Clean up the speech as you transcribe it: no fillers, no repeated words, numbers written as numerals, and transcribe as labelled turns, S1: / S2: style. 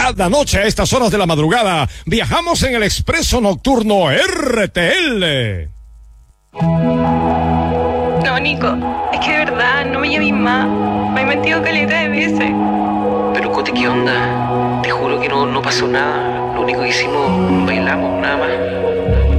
S1: Cada noche a estas horas de la madrugada viajamos en el expreso nocturno RTL.
S2: No, Nico, es que de verdad no me llames más. Me he mentido caleta de veces.
S3: Pero Cote, ¿qué onda? Te juro que no pasó nada. Lo único que hicimos, bailamos, nada más.